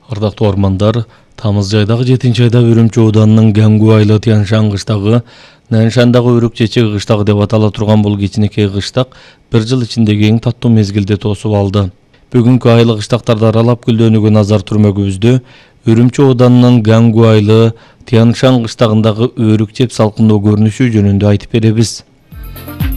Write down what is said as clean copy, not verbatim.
Ардактуу ормандар, тамыз айдагы 7-айда Үрүмчү ооданынын Гангу айылы Тяншан кыштагы, Наншандагы Өрүк чечеги кыштагы деп атала турган бул кичинекей кыштак 1 жыл ичиндеги эң таттуу мезгилди тосуп алды. Бүгүнкү айыл кыштактарды аралап гүлдөнүүгө назар түрмөгүбүздө Үрүмчү ооданынын Гангу айылы Тяншан кыштагындагы өрүк жеп салкындоо көрүнүшү жөнүндө айтып беребиз.